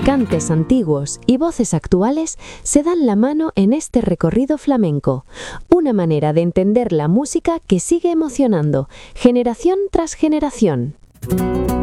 Cantes antiguos y voces actuales se dan la mano en este recorrido flamenco, una manera de entender la música que sigue emocionando, generación tras generación.